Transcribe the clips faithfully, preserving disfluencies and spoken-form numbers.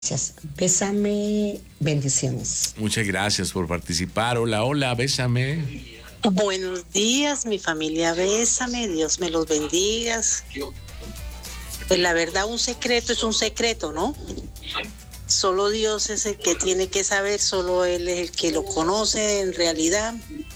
Gracias. Bésame, bendiciones. Muchas gracias por participar. Hola, hola, bésame. Buenos días, mi familia, bésame, Dios me los bendiga. Pues la verdad, un secreto es un secreto, ¿no? Solo Dios es el que tiene que saber, solo Él es el que lo conoce en realidad.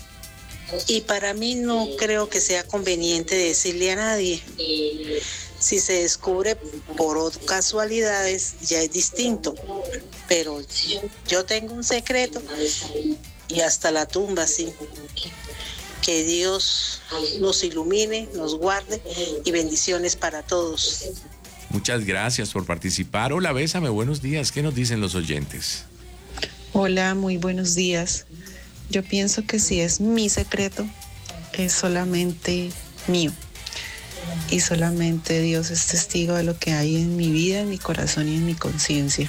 Y para mí no creo que sea conveniente decirle a nadie. Si se descubre por casualidades, ya es distinto. Pero yo tengo un secreto y hasta la tumba, sí. Que Dios nos ilumine, nos guarde y bendiciones para todos. Muchas gracias por participar. Hola, bésame, buenos días. ¿Qué nos dicen los oyentes? Hola, muy buenos días. Yo pienso que si es mi secreto, es solamente mío. Y solamente Dios es testigo de lo que hay en mi vida, en mi corazón y en mi conciencia.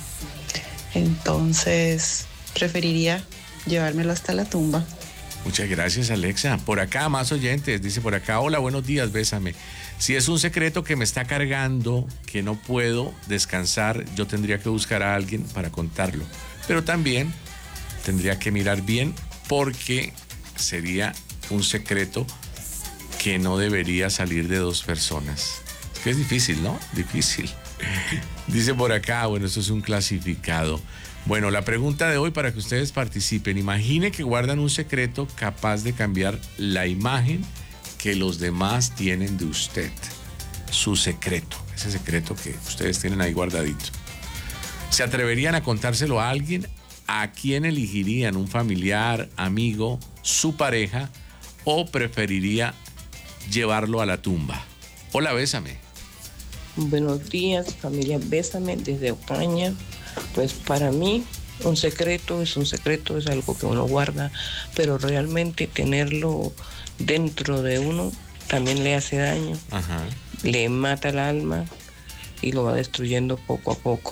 Entonces, preferiría llevármelo hasta la tumba. Muchas gracias, Alexa. Por acá, más oyentes. Dice por acá, hola, buenos días, bésame. Si es un secreto que me está cargando, que no puedo descansar, yo tendría que buscar a alguien para contarlo. Pero también tendría que mirar bien porque sería un secreto que no debería salir de dos personas. Es que es difícil, ¿no? Difícil. Dice por acá, bueno, esto es un clasificado. Bueno, la pregunta de hoy para que ustedes participen. Imagine que guardan un secreto capaz de cambiar la imagen que los demás tienen de usted. Su secreto, ese secreto que ustedes tienen ahí guardadito. ¿Se atreverían a contárselo a alguien? ¿A quién elegirían? ¿Un familiar, amigo, su pareja? ¿O preferiría llevarlo a la tumba? Hola, bésame. Buenos días, familia, bésame desde Ocaña. Pues para mí un secreto es un secreto, es algo que uno guarda, pero realmente tenerlo dentro de uno también le hace daño. Ajá. Le mata el alma y lo va destruyendo poco a poco.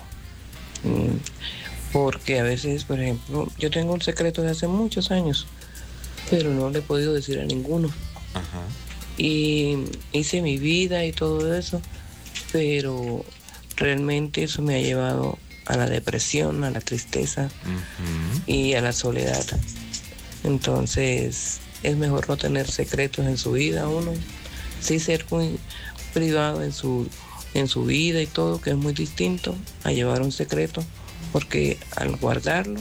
Porque a veces, por ejemplo, yo tengo un secreto de hace muchos años, pero no le he podido decir a ninguno. Ajá. Y hice mi vida y todo eso, pero realmente eso me ha llevado a la depresión, a la tristeza uh-huh. y a la soledad. Entonces es mejor no tener secretos en su vida, uno sí ser muy privado en su, en su vida y todo, que es muy distinto a llevar un secreto, porque al guardarlo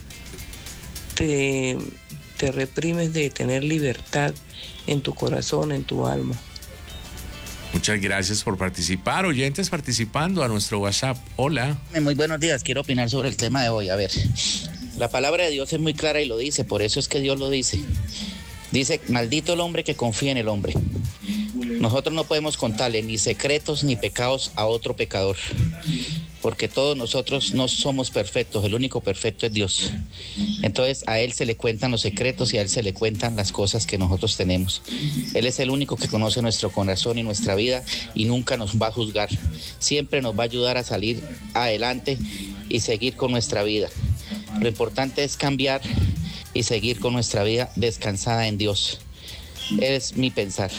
te, te reprimes de tener libertad en tu corazón, en tu alma. Muchas gracias por participar. Oyentes participando a nuestro WhatsApp. Hola. Muy buenos días. Quiero opinar sobre el tema de hoy. A ver, la palabra de Dios es muy clara y lo dice. Por eso es que Dios lo dice. Dice, maldito el hombre que confía en el hombre. Nosotros no podemos contarle ni secretos ni pecados a otro pecador. Porque todos nosotros no somos perfectos. El único perfecto es Dios. Entonces a Él se le cuentan los secretos y a Él se le cuentan las cosas que nosotros tenemos. Él es el único que conoce nuestro corazón y nuestra vida y nunca nos va a juzgar. Siempre nos va a ayudar a salir adelante y seguir con nuestra vida. Lo importante es cambiar y seguir con nuestra vida descansada en Dios. Es mi pensar.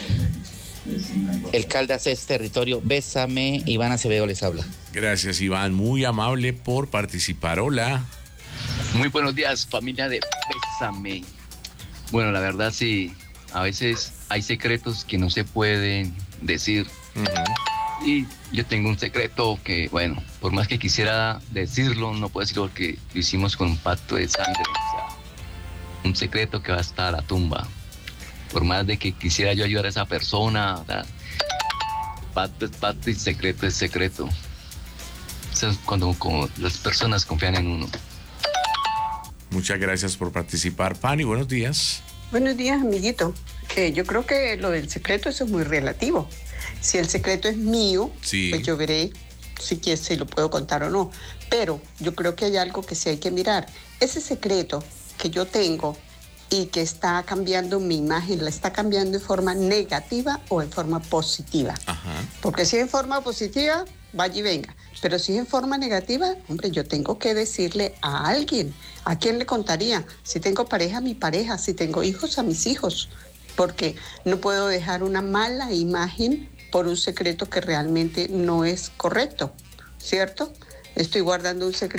El Caldas es territorio. Bésame, Iván Acevedo les habla. Gracias, Iván, muy amable por participar. Hola. Muy buenos días, familia de Bésame. Bueno, la verdad sí, a veces hay secretos que no se pueden decir. Uh-huh. Y yo tengo un secreto que, bueno, por más que quisiera decirlo, no puedo decirlo porque lo hicimos con un pacto de sangre. O sea, un secreto que va hasta la tumba. Por más de que quisiera yo ayudar a esa persona, ¿verdad? Pacto es pacto y secreto es secreto. Eso es cuando como las personas confían en uno. Muchas gracias por participar. Pani, buenos días. Buenos días, amiguito. Eh, yo creo que lo del secreto eso es muy relativo. Si el secreto es mío, sí. pues yo veré si, que, si lo puedo contar o no. Pero yo creo que hay algo que sí hay que mirar. Ese secreto que yo tengo y que está cambiando mi imagen, ¿la está cambiando en forma negativa o en forma positiva? Ajá. Porque si es en forma positiva, vaya y venga. Pero si es en forma negativa, hombre, yo tengo que decirle a alguien. ¿A quién le contaría? Si tengo pareja, a mi pareja. Si tengo hijos, a mis hijos. Porque no puedo dejar una mala imagen por un secreto que realmente no es correcto, ¿cierto? estoy guardando un secreto.